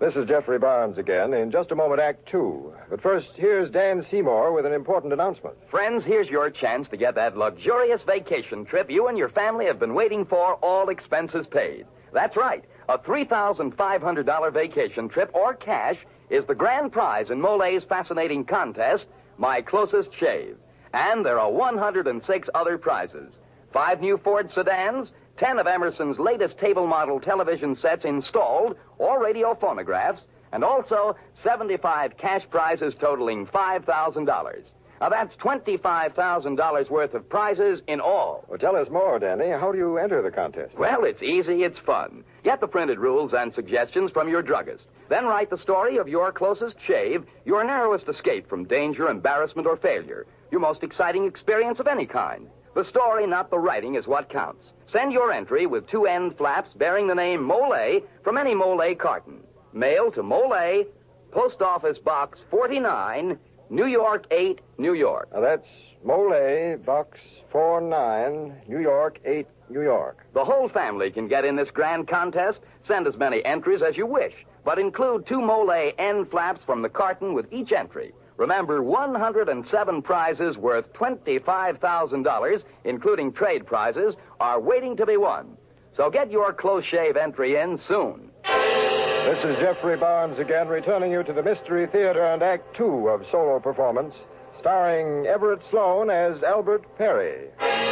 This is Jeffrey Barnes again. In just a moment, Act Two. But first, here's Dan Seymour with an important announcement. Friends, here's your chance to get that luxurious vacation trip you and your family have been waiting for, all expenses paid. That's right. A $3,500 vacation trip or cash is the grand prize in Mole's fascinating contest, My Closest Shave. And there are 106 other prizes. 5 new Ford sedans, 10 of Emerson's latest table model television sets installed, or radio phonographs, and also 75 cash prizes totaling $5,000. Now, that's $25,000 worth of prizes in all. Well, tell us more, Danny. How do you enter the contest? Well, it's easy, it's fun. Get the printed rules and suggestions from your druggist. Then write the story of your closest shave, your narrowest escape from danger, embarrassment, or failure, your most exciting experience of any kind. The story, not the writing, is what counts. Send your entry with 2 end flaps bearing the name Mole from any Mole carton. Mail to Mole, Post Office Box 49, New York 8, New York. Now, that's Mole, Box 49, New York 8, New York. The whole family can get in this grand contest. Send as many entries as you wish, but include 2 Mole end flaps from the carton with each entry. Remember, 107 prizes worth $25,000, including trade prizes, are waiting to be won. So get your close shave entry in soon. This is Jeffrey Barnes again, returning you to the Mystery Theater and Act Two of Solo Performance, starring Everett Sloane as Albert Perry.